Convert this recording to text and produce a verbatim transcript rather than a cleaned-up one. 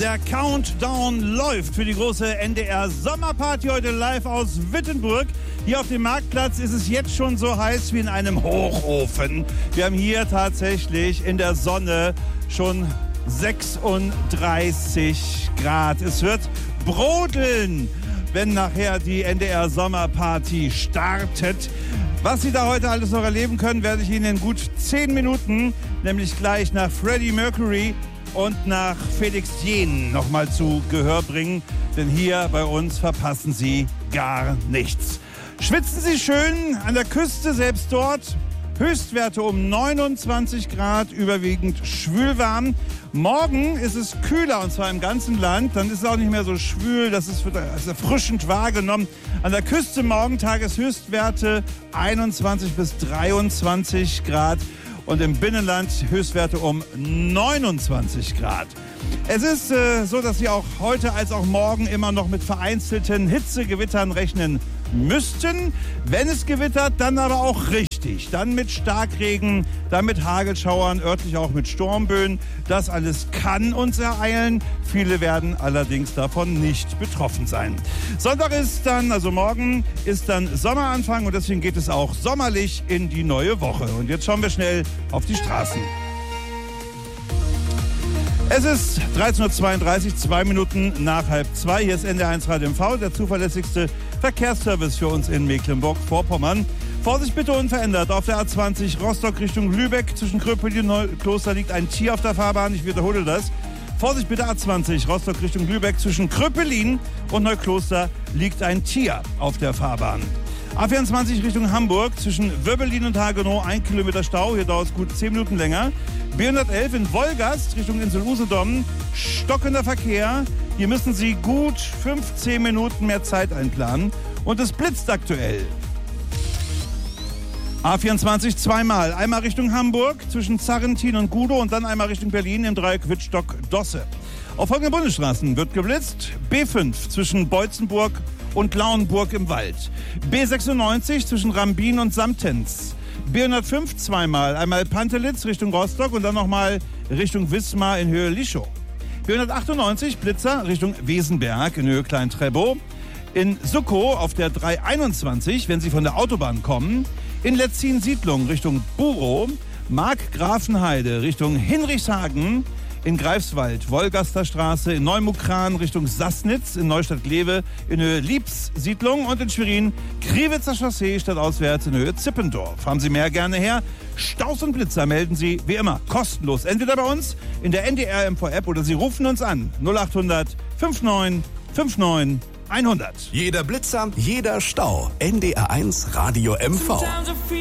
Der Countdown läuft für die große N D R-Sommerparty heute live aus Wittenburg. Hier auf dem Marktplatz ist es jetzt schon so heiß wie in einem Hochofen. Wir haben hier tatsächlich in der Sonne schon sechsunddreißig Grad. Es wird brodeln, wenn nachher die N D R-Sommerparty startet. Was Sie da heute alles noch erleben können, werde ich Ihnen in gut zehn Minuten, nämlich gleich nach Freddie Mercury und nach Felix Jähn nochmal zu Gehör bringen. Denn hier bei uns verpassen Sie gar nichts. Schwitzen Sie schön an der Küste, selbst dort. Höchstwerte um neunundzwanzig Grad, überwiegend schwülwarm. Morgen ist es kühler, und zwar im ganzen Land. Dann ist es auch nicht mehr so schwül, das ist erfrischend wahrgenommen. An der Küste morgen Tageshöchstwerte einundzwanzig bis dreiundzwanzig Grad. Und im Binnenland Höchstwerte um neunundzwanzig Grad. Es ist äh, so, dass Sie auch heute als auch morgen immer noch mit vereinzelten Hitzegewittern rechnen müssten. Wenn es gewittert, dann aber auch richtig. Dann mit Starkregen, dann mit Hagelschauern, örtlich auch mit Sturmböen. Das alles kann uns ereilen. Viele werden allerdings davon nicht betroffen sein. Sonntag ist dann, also morgen, ist dann Sommeranfang und deswegen geht es auch sommerlich in die neue Woche. Und jetzt schauen wir schnell auf die Straßen. Es ist dreizehn Uhr zweiunddreißig, zwei Minuten nach halb zwei. Hier ist N D R eins Radio M V, der zuverlässigste Verkehrsservice für uns in Mecklenburg-Vorpommern. Vorsicht bitte unverändert. Auf der A zwanzig Rostock Richtung Lübeck zwischen Kröpelin und Neukloster liegt ein Tier auf der Fahrbahn. Ich wiederhole das. Vorsicht bitte A zwanzig Rostock Richtung Lübeck zwischen Kröpelin und Neukloster liegt ein Tier auf der Fahrbahn. A vierundzwanzig Richtung Hamburg zwischen Wöbbelin und Hagenow ein Kilometer Stau. Hier dauert es gut zehn Minuten länger. B hundertelf in Wolgast Richtung Insel Usedom. Stockender Verkehr. Hier müssen Sie gut fünfzehn Minuten mehr Zeit einplanen. Und es blitzt aktuell. A vierundzwanzig zweimal. Einmal Richtung Hamburg zwischen Zarrentin und Gudow und dann einmal Richtung Berlin im Dreieck Wittstock-Dosse. Auf folgenden Bundesstraßen wird geblitzt. B fünf zwischen Beutzenburg und Lauenburg im Wald. B sechsundneunzig zwischen Rambin und Samtens. B hundertfünf zweimal, einmal Pantelitz Richtung Rostock und dann nochmal Richtung Wismar in Höhe Lischow. B hundertachtundneunzig Blitzer Richtung Wesenberg in Höhe Klein-Trebow. In Suckow auf der dreihunderteinundzwanzig, wenn Sie von der Autobahn kommen. In Letzin-Siedlung Richtung Burow. Mark-Grafenheide Richtung Hinrichshagen. In Greifswald, Wolgaster Straße, in Neumukran Richtung Sassnitz, in Neustadt-Glewe in Höhe Liebs-Siedlung und in Schwerin Kriwitzer Chaussee stadtauswärts in Höhe Zippendorf. Haben Sie mehr gerne her? Staus und Blitzer melden Sie wie immer kostenlos. Entweder bei uns in der N D R M V-App oder Sie rufen uns an null achthundert neunundfünfzig neunundfünfzig hundert. Jeder Blitzer, jeder Stau. N D R eins Radio M V.